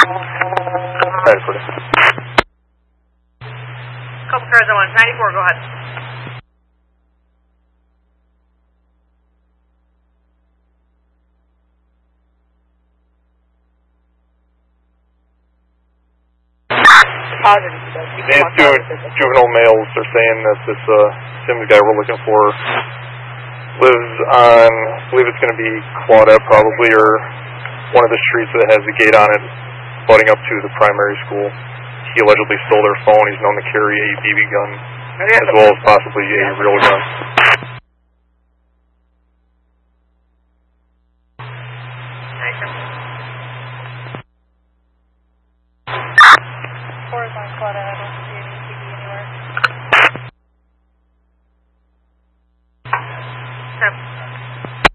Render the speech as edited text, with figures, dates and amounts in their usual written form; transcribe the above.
Couple cars at once. 94, go ahead. These two juvenile males are saying that this Sims guy we're looking for lives on, I believe it's going to be Claudette probably, or one of the streets that has the gate on it, butting up to the primary school. He allegedly stole their phone. He's known to carry a BB gun, as well as possibly a real gun. Nice.